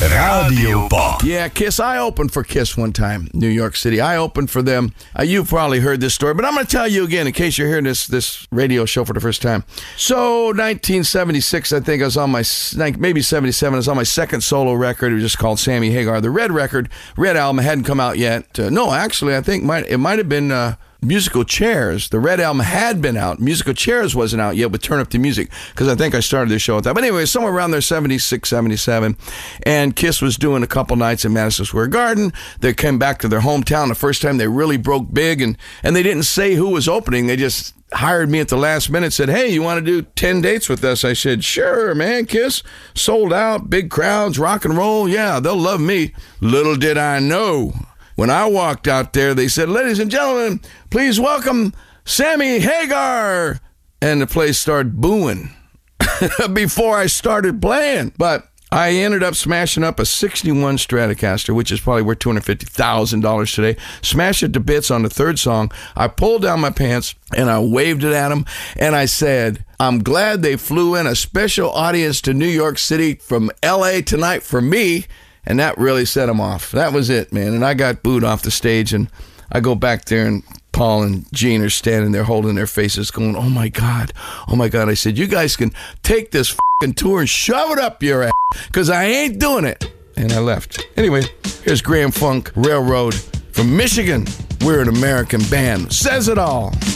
Radio Pop. Yeah, Kiss. I opened for Kiss one time, New York City. I opened for them. You've probably heard this story, but I'm going to tell you again in case you're hearing this radio show for the first time. So 1976, I think I was on my, maybe 77, I was on my second solo record. It was just called Sammy Hagar. The Red record, Red album hadn't come out yet. No, actually, I think it might have been... Musical Chairs. The Red album had been out. Musical Chairs wasn't out yet with Turn Up the Music, because I think I started the show with that. But anyway, somewhere around there, 76, 77, and Kiss was doing a couple nights in Madison Square Garden. They came back to their hometown the first time they really broke big, and they didn't say who was opening. They just hired me at the last minute, said, hey, you want to do 10 dates with us? I said, sure, man. Kiss, sold out, big crowds, rock and roll. Yeah, they'll love me. Little did I know, when I walked out there, they said, ladies and gentlemen, please welcome Sammy Hagar. And the place started booing before I started playing. But I ended up smashing up a 61 Stratocaster, which is probably worth $250,000 today. Smashed it to bits on the third song. I pulled down my pants and I waved it at them. And I said, I'm glad they flew in a special audience to New York City from L.A. tonight for me. And that really set him off. That was it, man. And I got booed off the stage, and I go back there, and Paul and Gene are standing there holding their faces going, oh, my God. Oh, my God. I said, you guys can take this fucking tour and shove it up your ass, because I ain't doing it. And I left. Anyway, here's Grand Funk Railroad from Michigan. We're an American band. Says it all.